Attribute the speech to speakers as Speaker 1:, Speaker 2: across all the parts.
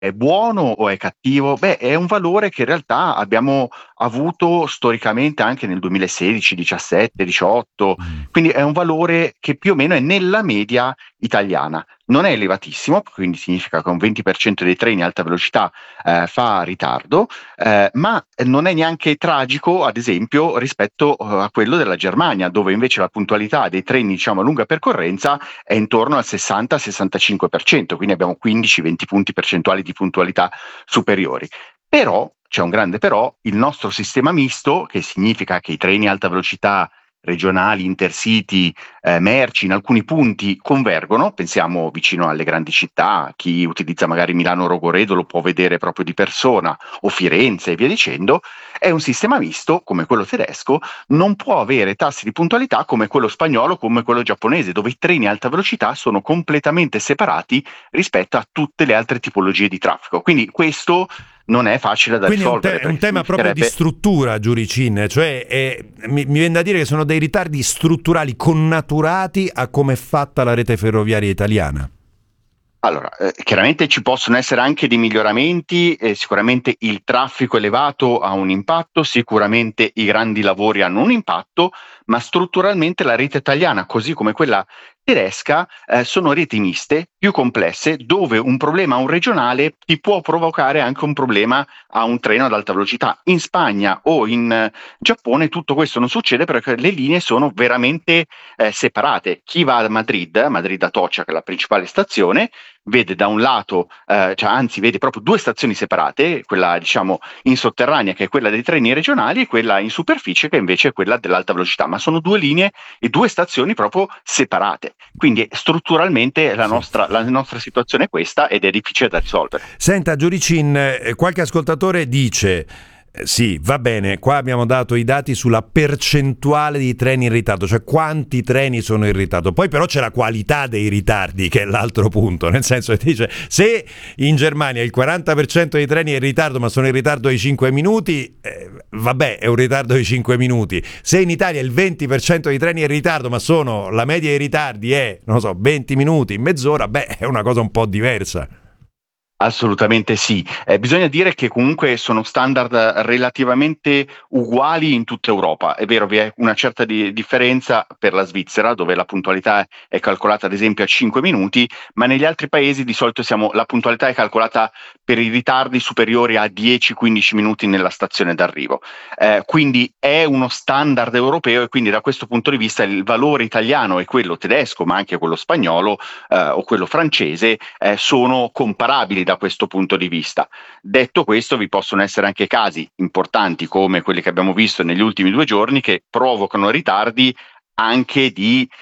Speaker 1: è buono o è cattivo? Beh, è un valore che in realtà abbiamo avuto storicamente anche nel 2016, 17, 18,
Speaker 2: Mm.
Speaker 1: quindi è un valore che più o meno è nella media italiana. Non è elevatissimo, quindi significa che un 20% dei treni a alta velocità fa ritardo, ma non è neanche tragico, ad esempio, rispetto a quello della Germania, dove invece la puntualità dei treni, diciamo, a lunga percorrenza è intorno al 60-65%, quindi abbiamo 15-20 punti percentuali di puntualità superiori. Però, c'è un grande però, il nostro sistema misto, che significa che i treni a alta velocità regionali, intercity, merci in alcuni punti convergono, pensiamo vicino alle grandi città, chi utilizza magari Milano-Rogoredo lo può vedere proprio di persona, o Firenze e via dicendo, è un sistema misto, come quello tedesco, non può avere tassi di puntualità come quello spagnolo, come quello giapponese, dove i treni a alta velocità sono completamente separati rispetto a tutte le altre tipologie di traffico. Quindi questo non è facile da
Speaker 2: Quindi
Speaker 1: risolvere
Speaker 2: è un
Speaker 1: perché
Speaker 2: tema proprio di
Speaker 1: significherebbe.
Speaker 2: struttura, Giuricin, cioè mi viene da dire che sono dei ritardi strutturali connaturati a come è fatta la rete ferroviaria italiana.
Speaker 1: Allora, chiaramente ci possono essere anche dei miglioramenti, sicuramente il traffico elevato ha un impatto, sicuramente i grandi lavori hanno un impatto, ma strutturalmente la rete italiana, così come quella tedesca, sono reti miste, più complesse, dove un problema a un regionale ti può provocare anche un problema a un treno ad alta velocità. In Spagna o in Giappone tutto questo non succede perché le linee sono veramente separate. Chi va a Madrid, Madrid Atocha, che è la principale stazione, vede da un lato, cioè anzi vede proprio due stazioni separate, quella diciamo in sotterranea che è quella dei treni regionali e quella in superficie che invece è quella dell'alta velocità, ma sono due linee e due stazioni proprio separate. Quindi strutturalmente
Speaker 2: Sì.
Speaker 1: la nostra situazione è questa ed è difficile da risolvere.
Speaker 2: Senta, Giuricin, qualche ascoltatore dice: sì, va bene, qua abbiamo dato i dati sulla percentuale di treni in ritardo, cioè quanti treni sono in ritardo. Poi però c'è la qualità dei ritardi, che è l'altro punto, nel senso che dice, se in Germania il 40% dei treni è in ritardo, ma sono in ritardo di 5 minuti, vabbè, è un ritardo di 5 minuti. Se in Italia il 20% dei treni è in ritardo, ma la media dei ritardi è, non lo so, 20 minuti, mezz'ora, beh, è una cosa un po' diversa.
Speaker 1: Assolutamente sì. Bisogna dire che comunque sono standard relativamente uguali in tutta Europa. È vero, vi è una certa differenza per la Svizzera, dove la puntualità è calcolata ad esempio a 5 minuti, ma negli altri paesi di solito la puntualità è calcolata per i ritardi superiori a 10-15 minuti nella stazione d'arrivo. Quindi è uno standard europeo e quindi da questo punto di vista il valore italiano e quello tedesco, ma anche quello spagnolo o quello francese sono comparabili da questo punto di vista. Detto questo, vi possono essere anche casi importanti come quelli che abbiamo visto negli ultimi 2 giorni che provocano ritardi anche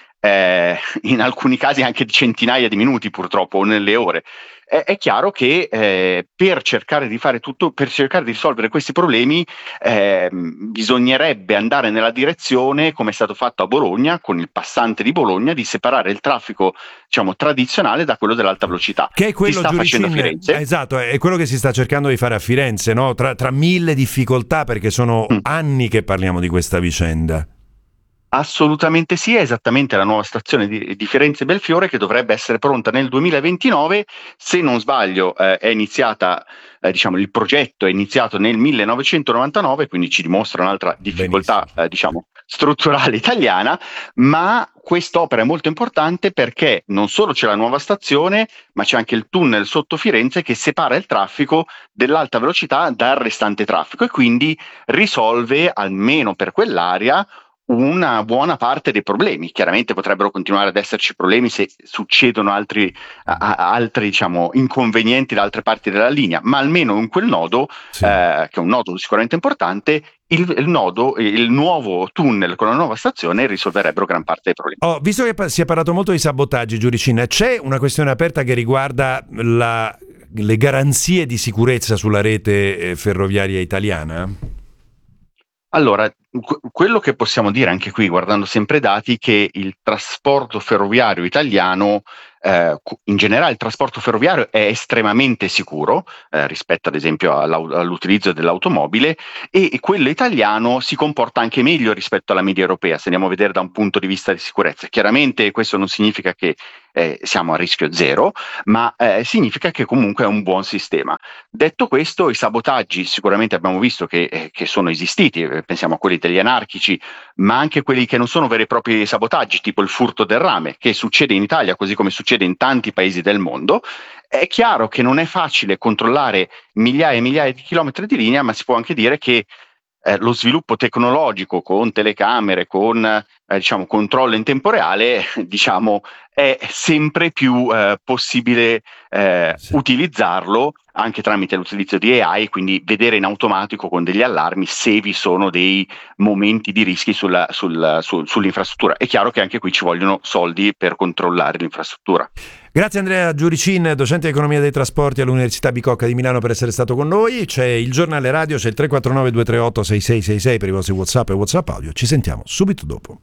Speaker 1: in alcuni casi anche di centinaia di minuti purtroppo o nelle ore. È chiaro che per cercare di fare tutto, per cercare di risolvere questi problemi, bisognerebbe andare nella direzione, come è stato fatto a Bologna, con il passante di Bologna, di separare il traffico, diciamo, tradizionale da quello dell'alta velocità.
Speaker 2: Che è
Speaker 1: Si
Speaker 2: quello,
Speaker 1: sta facendo a
Speaker 2: Giuricin,
Speaker 1: Firenze.
Speaker 2: esatto, è quello che si sta cercando di fare a Firenze, no? Tra mille difficoltà, perché sono
Speaker 1: Mm.
Speaker 2: anni che parliamo di questa vicenda.
Speaker 1: Assolutamente sì, è esattamente la nuova stazione di Firenze Belfiore che dovrebbe essere pronta nel 2029. Se non sbaglio, è iniziata, diciamo, il progetto è iniziato nel 1999, quindi ci dimostra un'altra difficoltà,
Speaker 2: Benissimo.
Speaker 1: diciamo, strutturale italiana, ma quest'opera è molto importante perché non solo c'è la nuova stazione, ma c'è anche il tunnel sotto Firenze che separa il traffico dell'alta velocità dal restante traffico e quindi risolve, almeno per quell'area, una buona parte dei problemi. Chiaramente potrebbero continuare ad esserci problemi se succedono altri diciamo, inconvenienti da altre parti della linea, ma almeno in quel nodo,
Speaker 2: Sì.
Speaker 1: che è un nodo sicuramente importante, il nuovo tunnel con la nuova stazione risolverebbero gran parte dei problemi.
Speaker 2: Oh, visto che si è parlato molto di sabotaggi, Giuricin, c'è una questione aperta che riguarda le garanzie di sicurezza sulla rete ferroviaria italiana?
Speaker 1: Allora, quello che possiamo dire anche qui, guardando sempre i dati, che il trasporto ferroviario italiano in generale il trasporto ferroviario è estremamente sicuro rispetto ad esempio all'utilizzo dell'automobile, e quello italiano si comporta anche meglio rispetto alla media europea, se andiamo a vedere da un punto di vista di sicurezza. Chiaramente questo non significa che siamo a rischio zero, ma significa che comunque è un buon sistema. Detto questo, i sabotaggi sicuramente abbiamo visto che sono esistiti, pensiamo a quelli degli anarchici, ma anche quelli che non sono veri e propri sabotaggi, tipo il furto del rame, che succede in Italia così come succede in tanti paesi del mondo. È chiaro che non è facile controllare migliaia e migliaia di chilometri di linea, ma si può anche dire che lo sviluppo tecnologico con telecamere, con controllo in tempo reale, è sempre più possibile utilizzare anche tramite l'utilizzo di AI, quindi vedere in automatico con degli allarmi se vi sono dei momenti di rischi sull'infrastruttura. È chiaro che anche qui ci vogliono soldi per controllare l'infrastruttura.
Speaker 2: Grazie Andrea Giuricin, docente di economia dei trasporti all'Università Bicocca di Milano, per essere stato con noi. C'è il giornale radio, c'è il 349 238 6666 per i vostri WhatsApp e WhatsApp audio. Ci sentiamo subito dopo.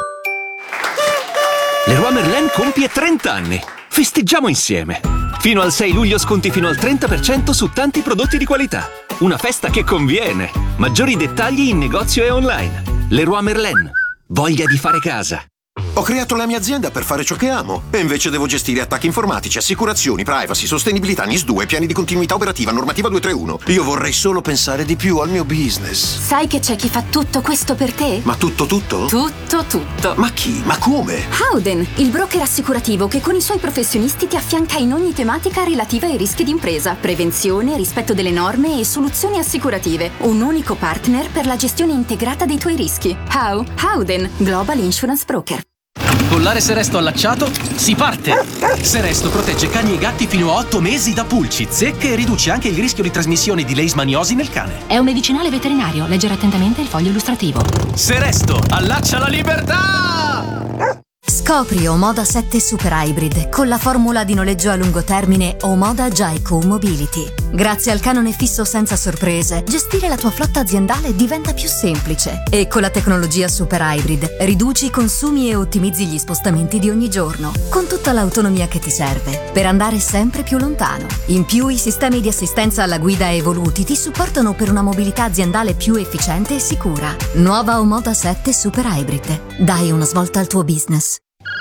Speaker 3: Leroy Merlin compie 30 anni. Festeggiamo insieme. Fino al 6 luglio sconti fino al 30% su tanti prodotti di qualità. Una festa che conviene. Maggiori dettagli in negozio e online. Leroy Merlin. Voglia di fare casa.
Speaker 4: Ho creato la mia azienda per fare ciò che amo e invece devo gestire attacchi informatici, assicurazioni, privacy, sostenibilità, NIS2, piani di continuità operativa, normativa 231. Io vorrei solo pensare di più al mio business.
Speaker 5: Sai che c'è chi fa tutto questo per te?
Speaker 4: Ma tutto?
Speaker 5: Tutto.
Speaker 4: Ma chi? Ma come?
Speaker 5: Howden, il broker assicurativo che con i suoi professionisti ti affianca in ogni tematica relativa ai rischi d'impresa, prevenzione, rispetto delle norme e soluzioni assicurative. Un unico partner per la gestione integrata dei tuoi rischi. Howden, Global Insurance Broker.
Speaker 6: Collare Seresto allacciato, si parte! Seresto protegge cani e gatti fino a 8 mesi da pulci, zecche e riduce anche il rischio di trasmissione di leishmaniosi nel cane.
Speaker 7: È un medicinale veterinario, leggere attentamente il foglio illustrativo.
Speaker 6: Seresto, allaccia la libertà!
Speaker 8: Scopri Omoda 7 Super Hybrid con la formula di noleggio a lungo termine Omoda Jaico Mobility. Grazie al canone fisso senza sorprese, gestire la tua flotta aziendale diventa più semplice. E con la tecnologia Super Hybrid riduci i consumi e ottimizzi gli spostamenti di ogni giorno, con tutta l'autonomia che ti serve per andare sempre più lontano. In più, i sistemi di assistenza alla guida evoluti ti supportano per una mobilità aziendale più efficiente e sicura. Nuova Omoda 7 Super Hybrid. Dai una svolta al tuo business.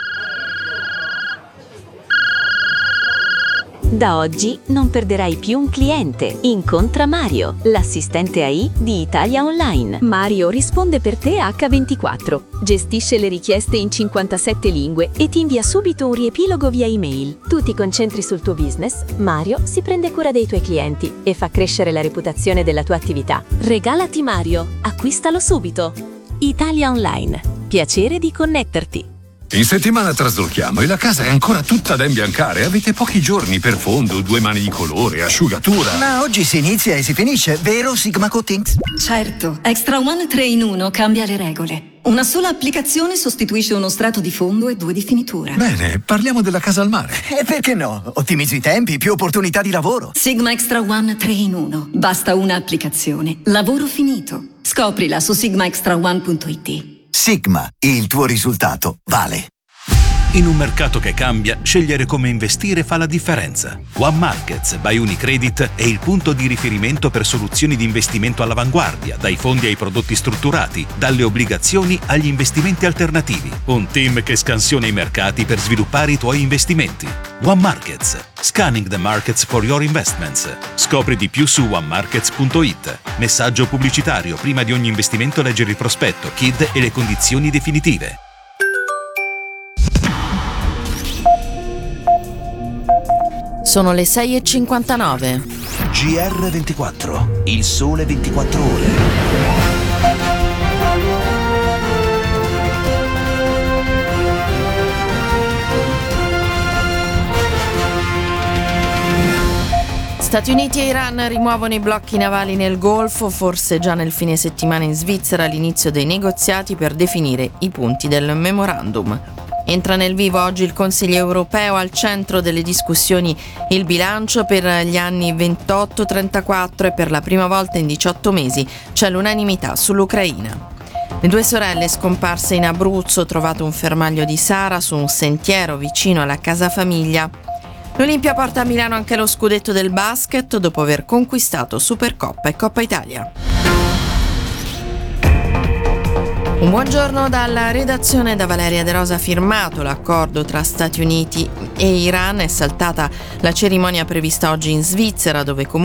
Speaker 9: Da oggi non perderai più un cliente. Incontra Mario, l'assistente AI di Italia Online. Mario risponde per te H24, gestisce le richieste in 57 lingue e ti invia subito un riepilogo via email. Tu ti concentri sul tuo business, Mario si prende cura dei tuoi clienti e fa crescere la reputazione della tua attività. Regalati Mario, acquistalo subito. Italia Online, piacere di connetterti.
Speaker 10: In settimana traslochiamo e la casa è ancora tutta da imbiancare. Avete pochi giorni per fondo, 2 mani di colore, asciugatura.
Speaker 11: Ma oggi si inizia e si finisce, vero Sigma Coatings?
Speaker 12: Certo, Extra One 3 in 1 cambia le regole. Una sola applicazione sostituisce uno strato di fondo e 2 di finitura.
Speaker 10: Bene, parliamo della casa al mare.
Speaker 11: E perché no? Ottimizzi i tempi, più opportunità di lavoro.
Speaker 12: Sigma Extra One 3 in 1. Basta una applicazione. Lavoro finito. Scoprila su sigmaextraone.it.
Speaker 11: Sigma, il tuo risultato vale.
Speaker 13: In un mercato che cambia, scegliere come investire fa la differenza. One Markets by Unicredit è il punto di riferimento per soluzioni di investimento all'avanguardia, dai fondi ai prodotti strutturati, dalle obbligazioni agli investimenti alternativi. Un team che scansiona i mercati per sviluppare i tuoi investimenti. One Markets. Scanning the markets for your investments. Scopri di più su onemarkets.it. Messaggio pubblicitario. Prima di ogni investimento leggere il prospetto, KID e le condizioni definitive.
Speaker 14: Sono le 6:59.
Speaker 15: GR24, il sole 24 ore.
Speaker 14: Stati Uniti e Iran rimuovono i blocchi navali nel Golfo, forse già nel fine settimana in Svizzera l'inizio dei negoziati per definire i punti del memorandum. Entra nel vivo oggi il Consiglio europeo, al centro delle discussioni il bilancio per gli anni 28-34 e per la prima volta in 18 mesi c'è l'unanimità sull'Ucraina. Le due sorelle scomparse in Abruzzo, trovato un fermaglio di Sara su un sentiero vicino alla casa famiglia. L'Olimpia porta a Milano anche lo scudetto del basket dopo aver conquistato Supercoppa e Coppa Italia. Un buongiorno dalla redazione, da Valeria De Rosa. Firmato l'accordo tra Stati Uniti e Iran, è saltata la cerimonia prevista oggi in Svizzera, dove comunque